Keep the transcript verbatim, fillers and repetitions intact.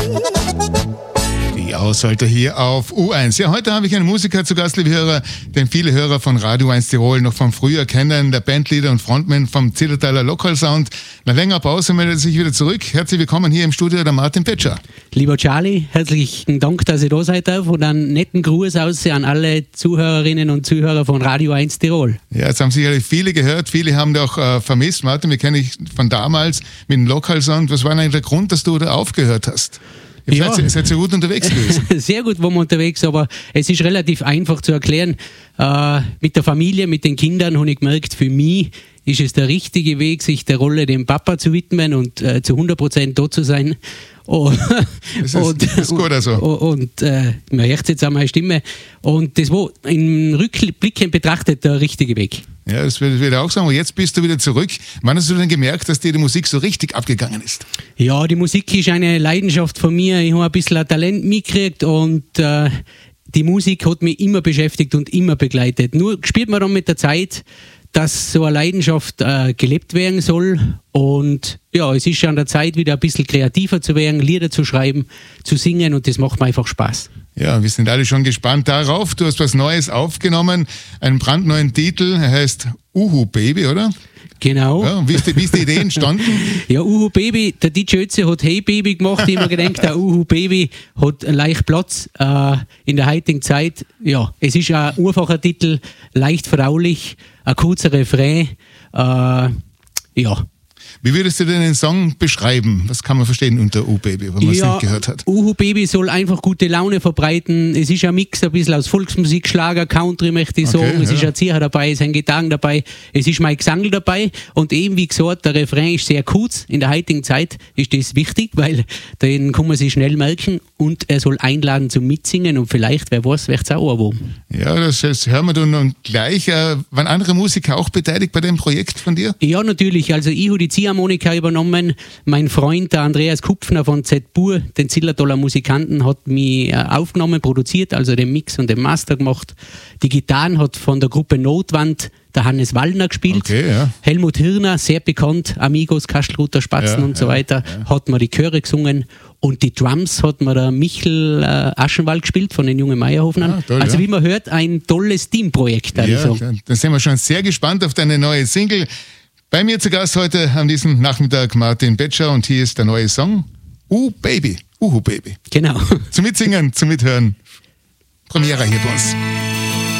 Die Aushalter hier auf U eins. Ja, heute habe ich einen Musiker zu Gast, liebe Hörer, den viele Hörer von Radio eins Tirol noch vom Frühjahr kennen, der Bandleader und Frontman vom Zillertaler Local Sound. Nach längerer Pause meldet er sich wieder zurück. Herzlich willkommen hier im Studio, der Martin Petscher. Lieber Charlie, herzlichen Dank, dass ich da sein darf und einen netten Gruß aus an alle Zuhörerinnen und Zuhörer von Radio eins Tirol. Ja, jetzt haben sicherlich viele gehört, viele haben dich auch äh, vermisst. Martin, wir kennen dich von damals mit dem Local Sound. Was war eigentlich der Grund, dass du da aufgehört hast? Ihr ja. seid, seid ihr gut unterwegs gewesen? Sehr gut waren wir unterwegs, aber es ist relativ einfach zu erklären. Äh, mit der Familie, mit den Kindern habe ich gemerkt, für mich ist es der richtige Weg, sich der Rolle dem Papa zu widmen und äh, zu hundert Prozent da zu sein. Oh, das ist, und, das ist gut also. Und, und äh, man hört jetzt an meiner Stimme. Und das war im Rückblick betrachtet der richtige Weg. Ja, das würde ich auch sagen. Aber jetzt bist du wieder zurück. Wann hast du denn gemerkt, dass dir die Musik so richtig abgegangen ist? Ja, die Musik ist eine Leidenschaft von mir. Ich habe ein bisschen ein Talent mitgekriegt und äh, die Musik hat mich immer beschäftigt und immer begleitet. Nur spürt man dann mit der Zeit, dass so eine Leidenschaft äh, gelebt werden soll. Und ja, es ist schon an der Zeit, wieder ein bisschen kreativer zu werden, Lieder zu schreiben, zu singen und das macht mir einfach Spaß. Ja, wir sind alle schon gespannt darauf. Du hast was Neues aufgenommen, einen brandneuen Titel, er heißt Uhu Baby, oder? Genau. Ja, wie, ist die, wie ist die Idee entstanden? Ja, Uhu Baby, der D J Ötzi hat Hey Baby gemacht, ich habe mir gedacht, der Uhu Baby hat leicht Platz äh, in der heutigen Zeit. Ja, es ist ein einfacher Titel, leicht verdaulich, ein kurzer Refrain, äh, ja. Wie würdest du denn den Song beschreiben? Was kann man verstehen unter Uhu Baby, wenn man es ja, nicht gehört hat? Uhu Baby soll einfach gute Laune verbreiten. Es ist ein Mix ein bisschen aus Volksmusik, Schlager, Country, möchte ich okay, sagen. Es ja. ist ein Zieher dabei, es sind Gitarren dabei, es ist mein Gesang dabei. Und eben wie gesagt, der Refrain ist sehr kurz. In der heutigen Zeit ist das wichtig, weil den kann man sich schnell merken und er soll einladen zum Mitsingen und vielleicht, wer weiß, wird es auch Ohrwurm. Ja, das, das hören wir dann und gleich. Äh, waren andere Musiker auch beteiligt bei dem Projekt von dir? Ja, natürlich. Also ich habe die Ziehharmonika übernommen. Mein Freund, der Andreas Kupfner von Z-Bur, den Zillertaler Musikanten, hat mich aufgenommen, produziert, also den Mix und den Master gemacht. Die Gitarren hat von der Gruppe Notwand der Hannes Wallner gespielt. Okay, ja. Helmut Hirner, sehr bekannt, Amigos, Kastelruther, Spatzen ja, und so ja, weiter, ja. hat mir die Chöre gesungen. Und die Drums hat mir der Michel äh, Aschenwald gespielt von den jungen Meierhofnern. Ah, toll, also ja. wie man hört, ein tolles Teamprojekt. Ja, Also. dann sind wir schon sehr gespannt auf deine neue Single. Bei mir zu Gast heute an diesem Nachmittag Martin Petscher und hier ist der neue Song Uhu Baby. Uhu Baby. Genau. Zum Mitsingen, zum Mithören. Premiere hier bei uns.